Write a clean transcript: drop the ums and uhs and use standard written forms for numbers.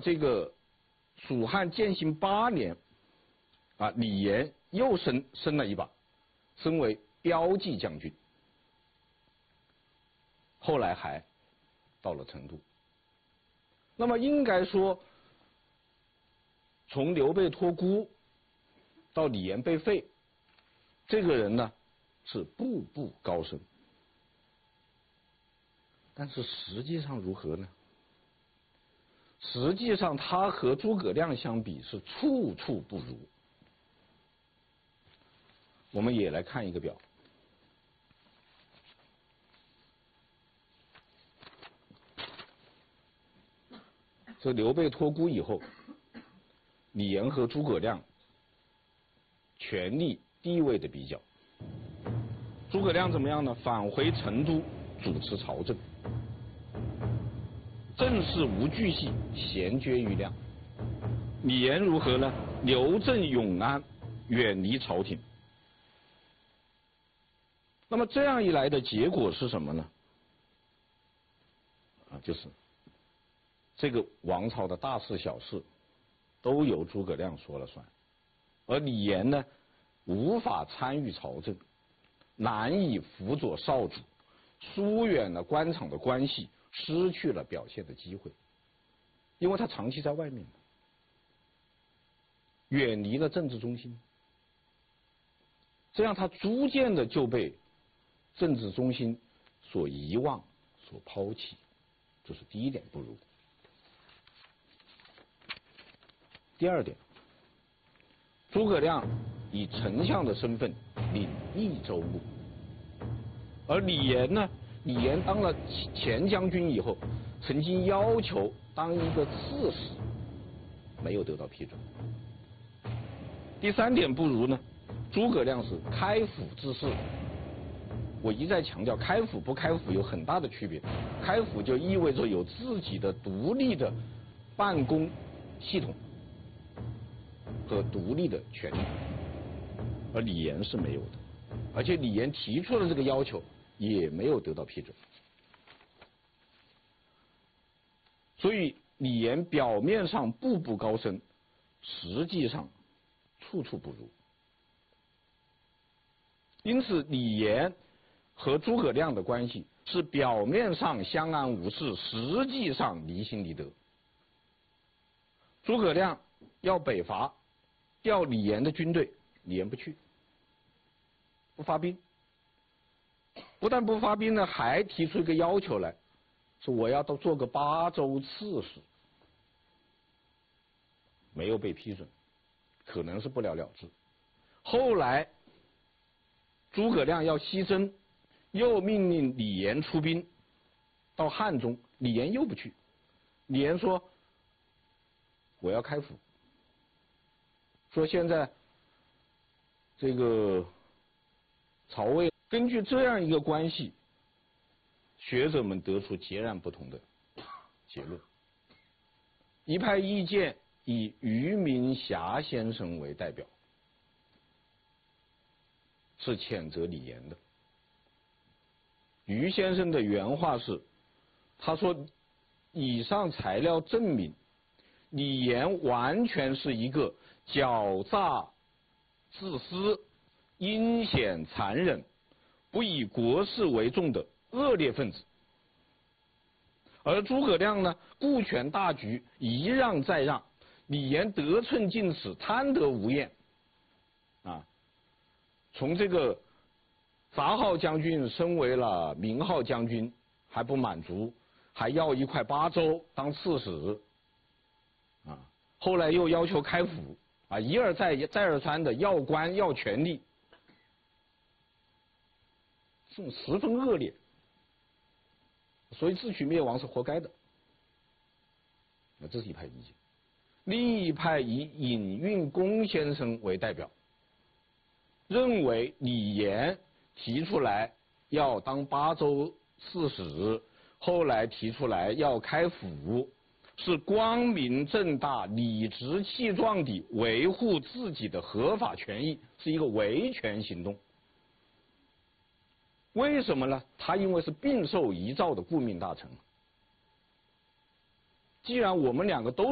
这个蜀汉建兴8年，李严又升了一把，升为骠骑将军，后来还到了成都。那么应该说，从刘备托孤到李严被废，这个人呢是步步高升。但是实际上如何呢？实际上他和诸葛亮相比是处处不如。我们也来看一个表。这刘备托孤以后，李严和诸葛亮权力地位的比较。诸葛亮怎么样呢？返回成都主持朝政，政事无巨细，闲绝于量。李严如何呢？留镇永安，远离朝廷。那么这样一来的结果是什么呢？就是这个王朝的大事小事都由诸葛亮说了算，而李严呢，无法参与朝政，难以辅佐少主，疏远了官场的关系，失去了表现的机会，因为他长期在外面，远离了政治中心，这样他逐渐的就被政治中心所遗忘、所抛弃，这是第一点不如。第二点，诸葛亮以丞相的身份领益州牧，而李严呢？李严当了前将军以后，曾经要求当一个刺史，没有得到批准。第三点不如呢，诸葛亮是开府之士。我一再强调，开府不开府有很大的区别。开府就意味着有自己的独立的办公系统和独立的权利，而李严是没有的，而且李严提出了这个要求，也没有得到批准。所以李严表面上步步高升，实际上处处不如。因此李严和诸葛亮的关系是表面上相安无事，实际上离心离德。诸葛亮要北伐，调李严的军队，李严不去，不发兵，不但不发兵呢，还提出一个要求来，说我要做个8州刺史，没有被批准，可能是不了了之。后来诸葛亮要牺牲，又命令李严出兵到汉中，李严又不去。李严说我要开府，说现在这个曹魏根据这样一个关系，学者们得出截然不同的结论。一派意见以余明霞先生为代表，是谴责李严的。余先生的原话是，他说以上材料证明李严完全是一个狡诈自私、阴险残忍、不以国事为重的恶劣分子，而诸葛亮呢，顾全大局，一让再让，李严得寸进尺，贪得无厌从这个杂号将军升为了名号将军，还不满足，还要一块8州当刺史后来又要求开府一而再而三的要官要权力，这种十分恶劣，所以自取灭亡是活该的。这是一派意见。另一派以尹运公先生为代表，认为李严提出来要当8州刺史，后来提出来要开府，是光明正大、理直气壮地维护自己的合法权益，是一个维权行动。为什么呢？他因为是并受遗诏的顾命大臣。既然我们两个都